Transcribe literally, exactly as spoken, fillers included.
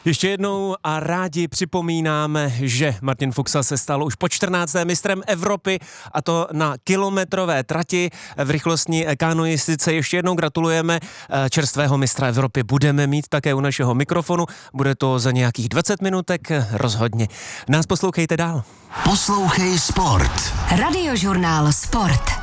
Ještě jednou a rádi připomínáme, že Martin Fuxal se stal už po čtrnácté mistrem Evropy, a to na kilometrové trati v rychlostní kanoistice. Ještě jednou gratulujeme, čerstvého mistra Evropy budeme mít také u našeho mikrofonu. Bude to za nějakých dvacet minutek rozhodně. Nás poslouchejte dál. Poslouchej Sport. Radiožurnál Sport.